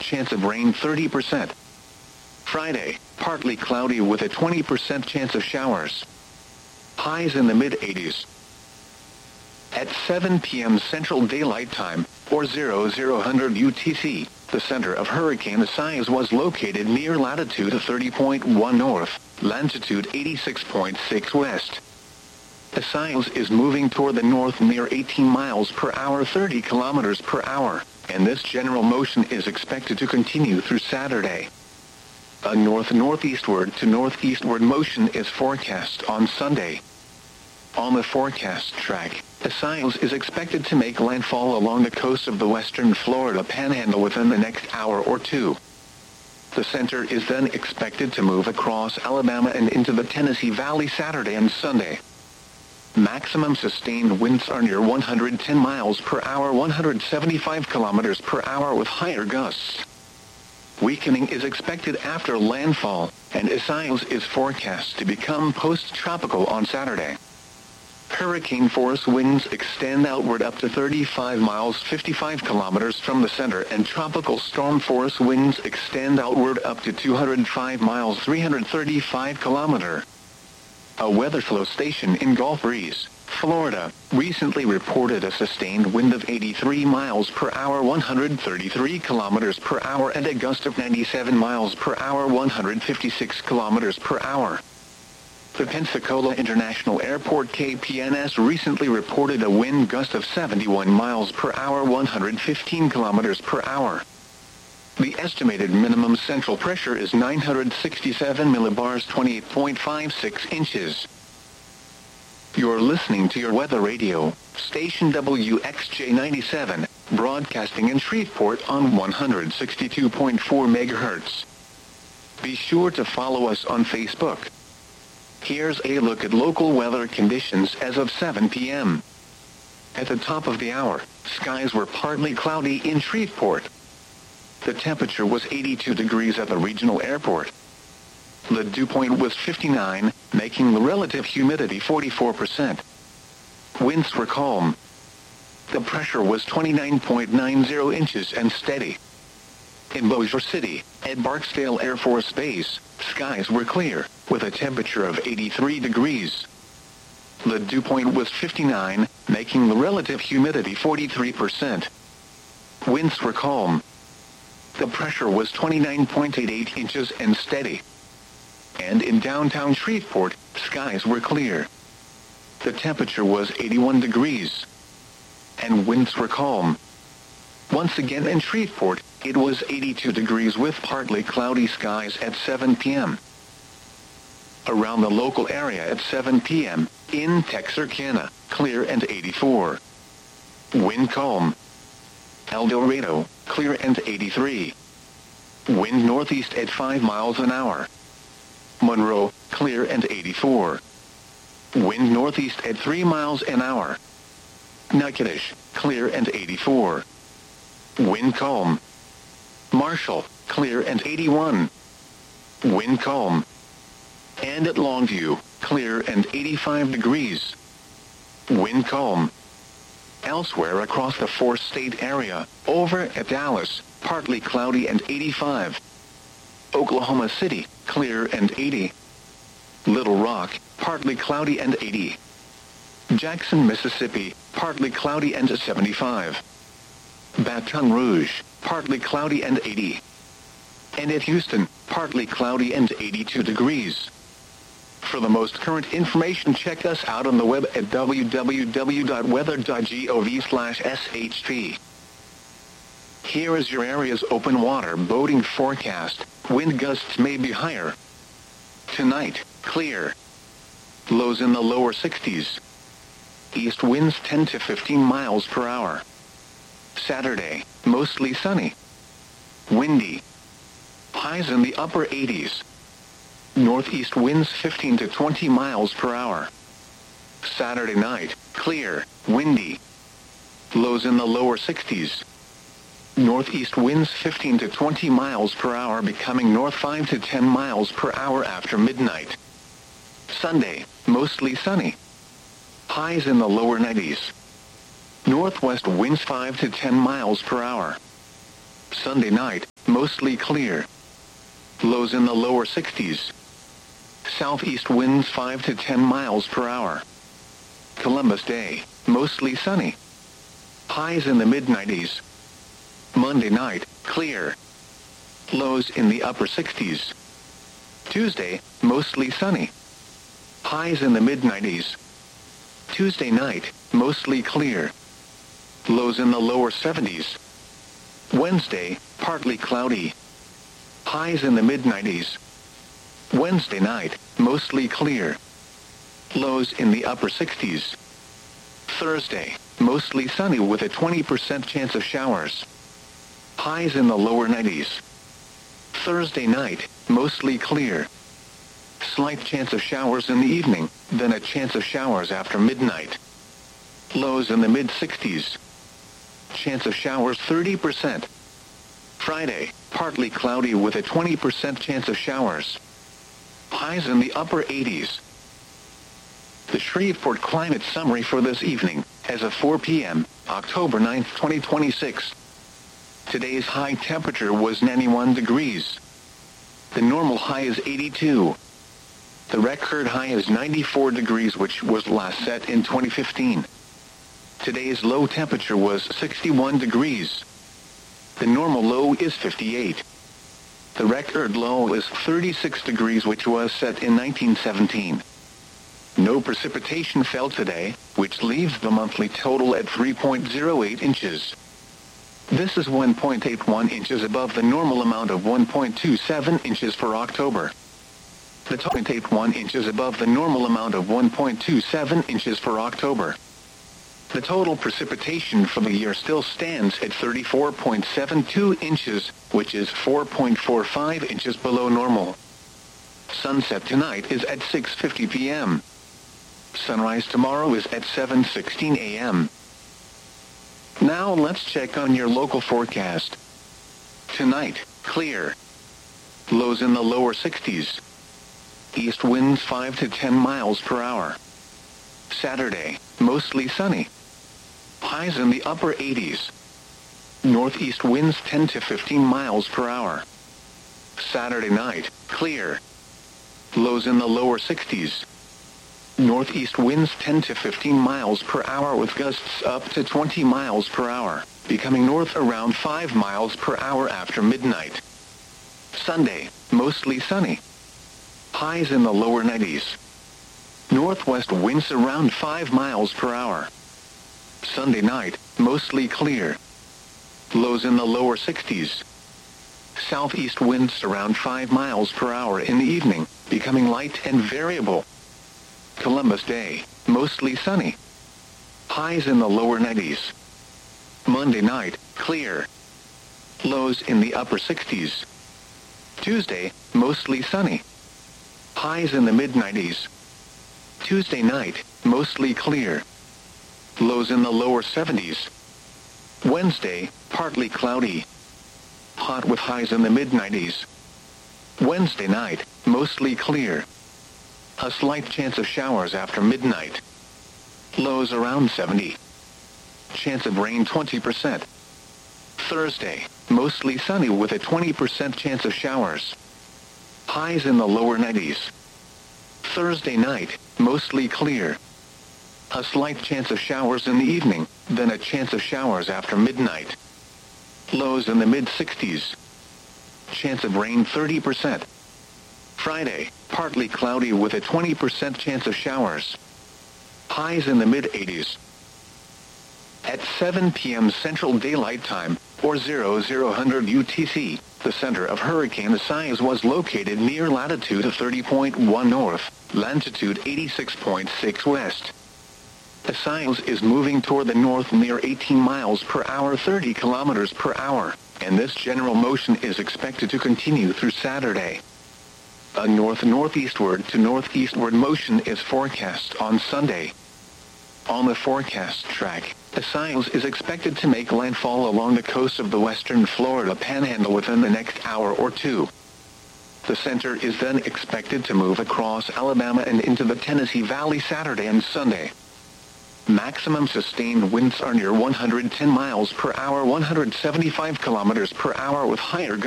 chance of rain 30%. Friday, partly cloudy with a 20% chance of showers. Highs in the mid-80s. At 7 p.m. Central Daylight Time, or 0000 UTC, the center of Hurricane Isaias was located near latitude 30.1 north, longitude 86.6 west. Isaias is moving toward the north near 18 miles per hour 30 kilometers per hour, and this general motion is expected to continue through Saturday. A north-northeastward to northeastward motion is forecast on Sunday. On the forecast track, Isaias is expected to make landfall along the coast of the western Florida Panhandle within the next hour or two. The center is then expected to move across Alabama and into the Tennessee Valley Saturday and Sunday. Maximum sustained winds are near 110 miles per hour 175 kilometers per hour with higher gusts. Weakening is expected after landfall, and Isaias is forecast to become post-tropical on Saturday. Hurricane force winds extend outward up to 35 miles 55 kilometers from the center, and tropical storm force winds extend outward up to 205 miles 335 kilometers. A weather flow station in Gulf Breeze, Florida, recently reported a sustained wind of 83 miles per hour 133 kilometers per hour and a gust of 97 miles per hour 156 kilometers per hour. The Pensacola International Airport KPNS recently reported a wind gust of 71 miles per hour 115 kilometers per hour. The estimated minimum central pressure is 967 millibars 28.56 inches. You're listening to your weather radio, station WXJ97, broadcasting in Shreveport on 162.4 megahertz. Be sure to follow us on Facebook. Here's a look at local weather conditions as of 7 p.m. At the top of the hour, skies were partly cloudy in Shreveport. The temperature was 82 degrees at the regional airport. The dew point was 59, making the relative humidity 44%. Winds were calm. The pressure was 29.90 inches and steady. In Bossier City, at Barksdale Air Force Base, skies were clear, with a temperature of 83 degrees. The dew point was 59, making the relative humidity 43%. Winds were calm. The pressure was 29.88 inches and steady. And in downtown Shreveport, skies were clear. The temperature was 81 degrees. And winds were calm. Once again in Shreveport, it was 82 degrees with partly cloudy skies at 7 p.m. Around the local area at 7 p.m., in Texarkana, clear and 84. Wind calm. El Dorado, clear and 83. Wind northeast at 5 miles an hour. Monroe, clear and 84. Wind northeast at 3 miles an hour. Natchitoches, clear and 84. Wind calm. Marshall, clear and 81. Wind calm. And at Longview, clear and 85 degrees. Wind calm. Elsewhere across the four-state area, over at Dallas, partly cloudy and 85. Oklahoma City, clear and 80. Little Rock, partly cloudy and 80. Jackson, Mississippi, partly cloudy and 75. Baton Rouge, partly cloudy and 80. And at Houston, partly cloudy and 82 degrees. For the most current information, check us out on the web at www.weather.gov/shp. Here is your area's open water boating forecast. Wind gusts may be higher. Tonight, clear. Lows in the lower 60s. East winds 10 to 15 miles per hour. Saturday, mostly sunny. Windy. Highs in the upper 80s. Northeast winds 15 to 20 miles per hour. Saturday night, clear, windy. Lows in the lower 60s. Northeast winds 15 to 20 miles per hour becoming north 5 to 10 miles per hour after midnight. Sunday, mostly sunny. Highs in the lower 90s. Northwest winds 5 to 10 miles per hour. Sunday night, mostly clear. Lows in the lower 60s. Southeast winds 5 to 10 miles per hour. Columbus Day, mostly sunny. Highs in the mid-90s. Monday night, clear. Lows in the upper 60s. Tuesday, mostly sunny. Highs in the mid-90s. Tuesday night, mostly clear. Lows in the lower 70s. Wednesday, partly cloudy. Highs in the mid-90s. Wednesday night, mostly clear. Lows in the upper 60s. Thursday, mostly sunny with a 20% chance of showers. Highs in the lower 90s. Thursday night, mostly clear. Slight chance of showers in the evening, then a chance of showers after midnight. Lows in the mid-60s. Chance of showers 30%. Friday, partly cloudy with a 20% chance of showers. Highs in the upper 80s. The Shreveport Climate Summary for this evening, as of 4 p.m., October 9, 2026. Today's high temperature was 91 degrees. The normal high is 82. The record high is 94 degrees, which was last set in 2015. Today's low temperature was 61 degrees. The normal low is 58. The record low is 36 degrees, which was set in 1917. No precipitation fell today, which leaves the monthly total at 3.08 inches. This is 1.81 inches above the normal amount of 1.27 inches for October. The 0.81 inches above the normal amount of 1.27 inches for October. The total precipitation for the year still stands at 34.72 inches, which is 4.45 inches below normal. Sunset tonight is at 6:50 p.m. Sunrise tomorrow is at 7:16 a.m. Now let's check on your local forecast. Tonight, clear. Lows in the lower 60s. East winds 5 to 10 miles per hour. Saturday, mostly sunny. Highs in the upper 80s. Northeast winds 10 to 15 miles per hour. Saturday night, clear. Lows in the lower 60s. Northeast winds 10 to 15 miles per hour with gusts up to 20 miles per hour, becoming north around 5 miles per hour after midnight. Sunday, mostly sunny. Highs in the lower 90s. Northwest winds around 5 miles per hour. Sunday night, mostly clear. Lows in the lower 60s. Southeast winds around 5 miles per hour in the evening, becoming light and variable. Columbus Day, mostly sunny. Highs in the lower 90s. Monday night, clear. Lows in the upper 60s. Tuesday, mostly sunny. Highs in the mid-90s. Tuesday night, mostly clear. Lows in the lower 70s. Wednesday, partly cloudy. Hot with highs in the mid-90s. Wednesday night, mostly clear. A slight chance of showers after midnight. Lows around 70. Chance of rain 20%. Thursday, mostly sunny with a 20% chance of showers. Highs in the lower 90s. Thursday night, mostly clear. A slight chance of showers in the evening, then a chance of showers after midnight. Lows in the mid-60s. Chance of rain 30%. Friday, partly cloudy with a 20% chance of showers. Highs in the mid-80s. At 7 p.m. Central Daylight Time, or 0000 UTC, the center of Hurricane Isaias was located near latitude 30.1 north, longitude 86.6 west. Isaias is moving toward the north near 18 miles per hour 30 kilometers per hour, and this general motion is expected to continue through Saturday. A north-northeastward to northeastward motion is forecast on Sunday. On the forecast track, Isaias is expected to make landfall along the coast of the western Florida Panhandle within the next hour or two. The center is then expected to move across Alabama and into the Tennessee Valley Saturday and Sunday. Maximum sustained winds are near 110 miles per hour, 175 kilometers per hour with higher